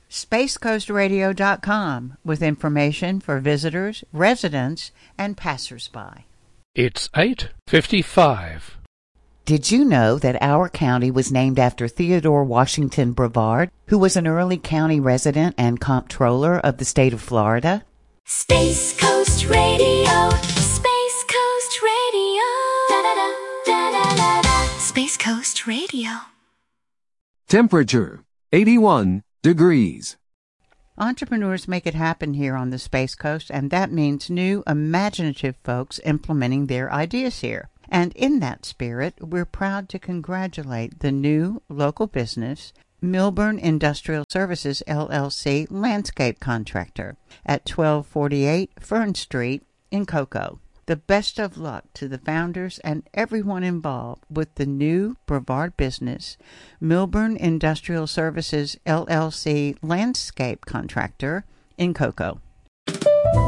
SpaceCoastRadio.com with information for visitors, residents, and passersby. It's 8:55. Did you know that our county was named after Theodore Washington Brevard, who was an early county resident and comptroller of the state of Florida? Space Coast Radio, Space Coast Radio, da-da-da-da-da-da-da. Space Coast Radio. Temperature, 81 degrees. Entrepreneurs make it happen here on the Space Coast, and that means new, imaginative folks implementing their ideas here. And in that spirit, we're proud to congratulate the new local business, Milburn Industrial Services, LLC, landscape contractor at 1248 Fern Street in Cocoa. The best of luck to the founders and everyone involved with the new Brevard business, Milburn Industrial Services, LLC, landscape contractor in Cocoa.